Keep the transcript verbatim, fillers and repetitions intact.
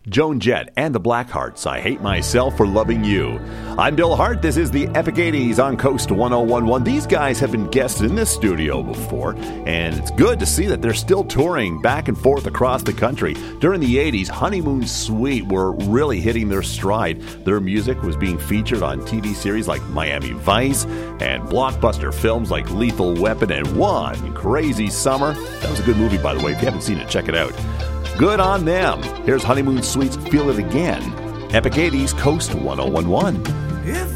Joan Jett and the Blackhearts, I Hate Myself for Loving You. I'm Bill Hart. This is the Epic eighties on Coast ten eleven. These guys have been guests in this studio before, and it's good to see that they're still touring back and forth across the country. During the eighties, Honeymoon Suite were really hitting their stride. Their music was being featured on T V series like Miami Vice and blockbuster films like Lethal Weapon and One Crazy Summer. That was a good movie, by the way. If you haven't seen it, check it out. Good on them. Here's Honeymoon Suite's Feel It Again. Epic eighties, Coast ten eleven.